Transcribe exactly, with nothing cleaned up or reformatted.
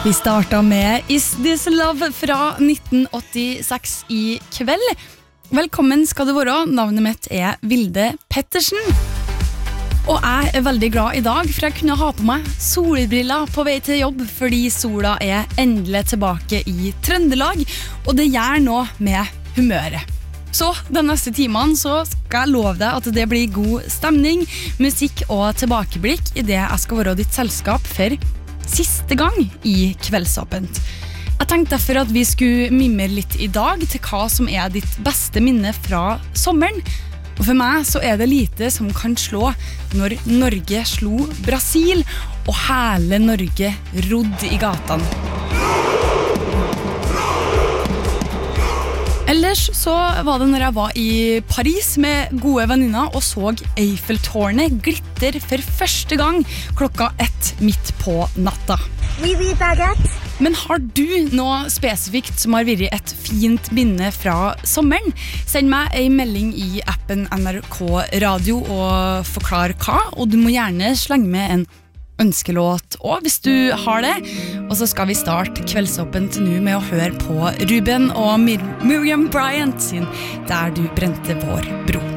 Vi startet med Is This Love fra nitten åttiseks i kveld. Velkommen skal du være. Navnet mitt er Vilde Pettersen. Og jeg er veldig glad i dag, for jeg kunne ha på meg solbriller på vei til jobb, fordi sola er endelig tilbake i Trøndelag, og det gjør noe med humøret. Så den neste timen så skal jeg love deg at det blir god stemning, musikk og tilbakeblikk i det jeg skal være ditt selskap for siste gang i Kveldsåpent. Jeg tenkte derfor at vi skulle mimre litt i dag til hva som er ditt beste minne fra sommeren. Og for meg så er det lite som kan slå når Norge slo Brasil og hele Norge rodde i gatene. Ellers så var det når jeg var i Paris med gode venninner og så Eiffeltårnet glitter for første gang klokka ett midt på natta. Oui, oui, baguette. Men har du noe spesifikt som har vært et fint minne fra sommeren? Send meg en melding i appen N R K Radio og forklar hva, og du må gjerne slenge med en ønskelåt også, hvis du har det. Og så skal vi starte Kveldsåpent nå med å høre på Ruben og Mir- Miriam Bryant sin Der du brente vår bro.